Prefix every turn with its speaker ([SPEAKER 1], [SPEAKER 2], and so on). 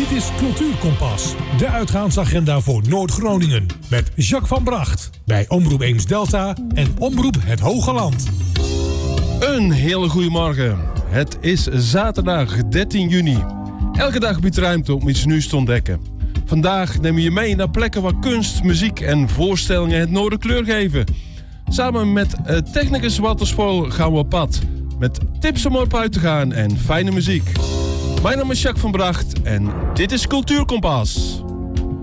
[SPEAKER 1] Dit is Cultuurkompas, de uitgaansagenda voor Noord-Groningen. Met Jacques van Bracht bij Omroep Eems-Delta en Omroep Het Hoge Land.
[SPEAKER 2] Een hele goede morgen. Het is zaterdag 13 juni. Elke dag biedt ruimte om iets nieuws te ontdekken. Vandaag nemen we je mee naar plekken waar kunst, muziek en voorstellingen het noorden kleur geven. Samen met technicus Walter Spoel gaan we op pad. Met tips om op uit te gaan en fijne muziek. Mijn naam is Jacques van Bracht en dit is Cultuurkompas.